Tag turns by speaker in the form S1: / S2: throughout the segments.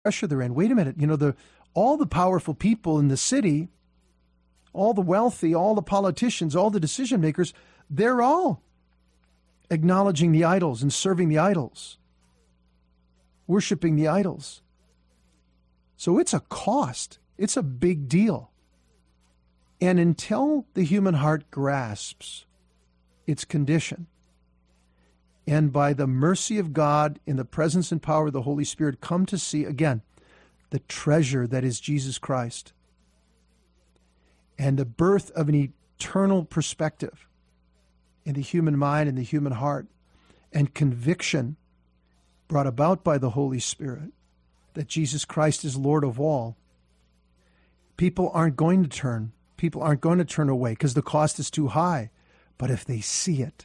S1: pressure they're in. Wait a minute, all the powerful people in the city, all the wealthy, all the politicians, all the decision makers, they're all acknowledging the idols and serving the idols, worshiping the idols. So it's a cost. It's a big deal. And until the human heart grasps its condition, and by the mercy of God, in the presence and power of the Holy Spirit, come to see, again, the treasure that is Jesus Christ, and the birth of an eternal perspective in the human mind and the human heart, and conviction brought about by the Holy Spirit that Jesus Christ is Lord of all, people aren't going to turn. People aren't going to turn away because the cost is too high. But if they see it,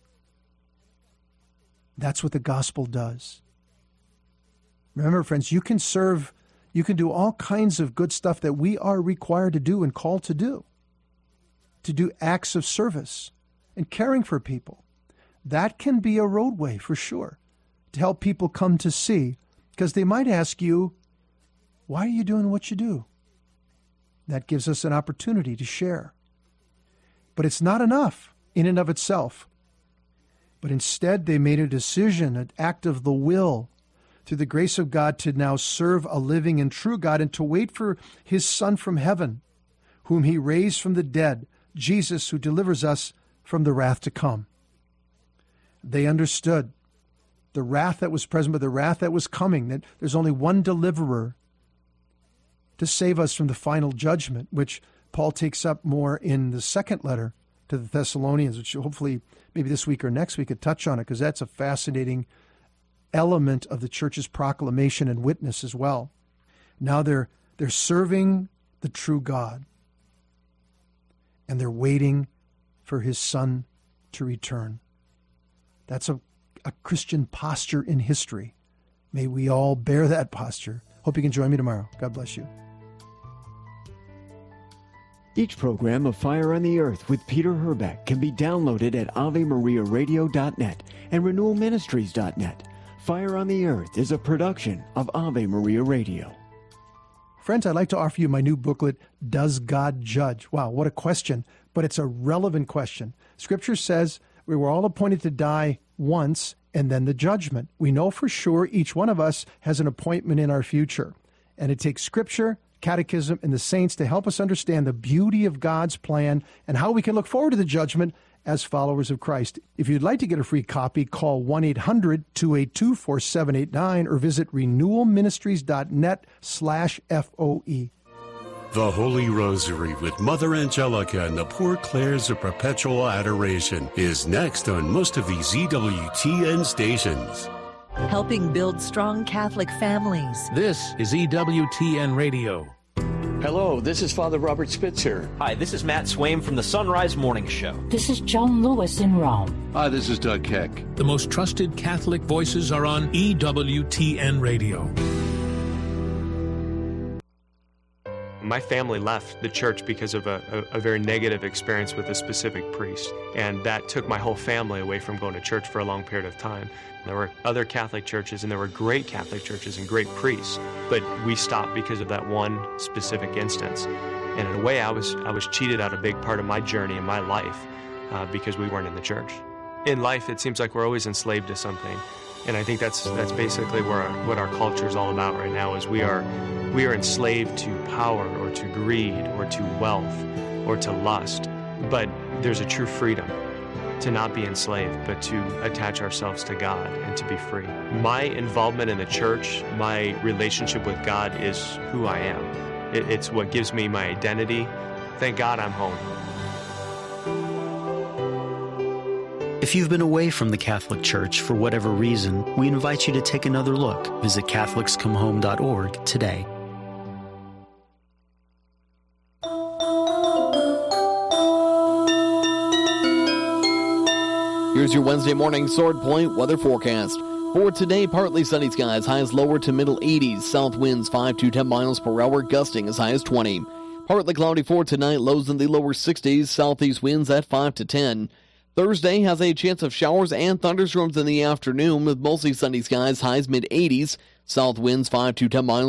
S1: that's what the gospel does. Remember, friends, you can serve, you can do all kinds of good stuff that we are required to do and called to do acts of service and caring for people. That can be a roadway for sure to help people come to see, because they might ask you, why are you doing what you do? That gives us an opportunity to share. But it's not enough in and of itself. But instead, they made a decision, an act of the will, through the grace of God, to now serve a living and true God and to wait for his Son from heaven, whom he raised from the dead, Jesus, who delivers us from the wrath to come. They understood the wrath that was present, but the wrath that was coming, that there's only one deliverer to save us from the final judgment, which Paul takes up more in the second letter to the Thessalonians, which hopefully maybe this week or next we could touch on it, because that's a fascinating element of the church's proclamation and witness as well. Now they're serving the true God, and they're waiting for his Son to return. That's a Christian posture in history. May we all bear that posture. Hope you can join me tomorrow. God bless you.
S2: Each program of Fire on the Earth with Peter Herbeck can be downloaded at AveMariaRadio.net and RenewalMinistries.net. Fire on the Earth is a production of Ave Maria Radio.
S1: Friends, I'd like to offer you my new booklet, Does God Judge? Wow, what a question, but it's a relevant question. Scripture says we were all appointed to die once and then the judgment. We know for sure each one of us has an appointment in our future, and it takes Scripture, Catechism, and the saints to help us understand the beauty of God's plan and how we can look forward to the judgment as followers of Christ. If you'd like to get a free copy, call 1-800-282-4789 or visit renewalministries.net/FOE.
S3: The Holy Rosary with Mother Angelica and the Poor Clares of Perpetual Adoration is next on most of these EWTN stations.
S4: Helping build strong Catholic families.
S5: This is EWTN Radio.
S6: Hello, this is Father Robert Spitzer.
S7: Hi, this is Matt Swaim from the Sunrise Morning Show.
S8: This is John Lewis in Rome.
S9: Hi, this is Doug Keck.
S5: The most trusted Catholic voices are on EWTN Radio.
S10: My family left the church because of a very negative experience with a specific priest, and that took my whole family away from going to church for a long period of time. There were other Catholic churches, and there were great Catholic churches and great priests, but we stopped because of that one specific instance. And in a way, I was cheated out a big part of my journey in my life because we weren't in the church. In life, it seems like we're always enslaved to something, and I think that's basically what our culture is all about right now. Is we are enslaved to power or to greed or to wealth or to lust, but there's a true freedom to not be enslaved, but to attach ourselves to God and to be free. My involvement in the church, my relationship with God is who I am. It's what gives me my identity. Thank God I'm home.
S11: If you've been away from the Catholic Church for whatever reason, we invite you to take another look. Visit CatholicsComeHome.org today.
S12: Here's your Wednesday morning Sword Point weather forecast. For today, partly sunny skies, highs lower to middle 80s. South winds 5 to 10 miles per hour, gusting as high as 20. Partly cloudy for tonight, lows in the lower 60s. Southeast winds at 5 to 10. Thursday has a chance of showers and thunderstorms in the afternoon with mostly sunny skies, highs mid-80s. South winds 5 to 10 miles